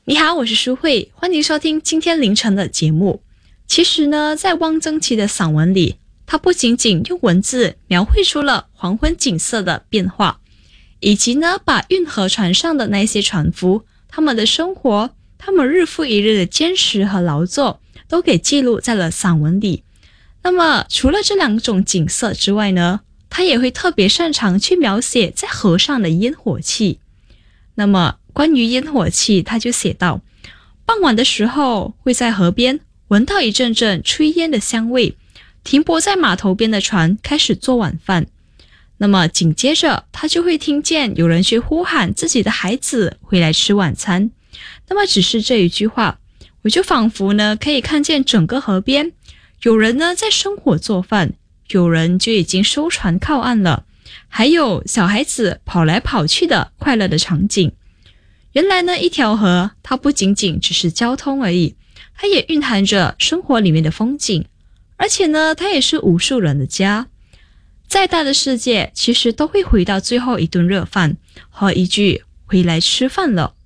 你好，我是舒慧，欢迎收听今天凌晨的节目。其实呢，在汪曾祺的散文里，他不仅仅用文字描绘出了黄昏景色的变化，以及呢，把运河船上的那些船夫，他们的生活，他们日复一日的坚持和劳作，都给记录在了散文里。那么，除了这两种景色之外呢，他也会特别擅长去描写在河上的烟火气。那么关于烟火气，他就写道，傍晚的时候会在河边闻到一阵阵炊烟的香味，停泊在码头边的船开始做晚饭。那么紧接着他就会听见有人去呼喊自己的孩子回来吃晚餐。那么只是这一句话，我就仿佛呢可以看见整个河边有人呢在生火做饭，有人就已经收船靠岸了，还有小孩子跑来跑去的快乐的场景。原来呢，一条河它不仅仅只是交通而已，它也蕴含着生活里面的风景，而且呢，它也是无数人的家。再大的世界其实都会回到最后一顿热饭和一句回来吃饭了。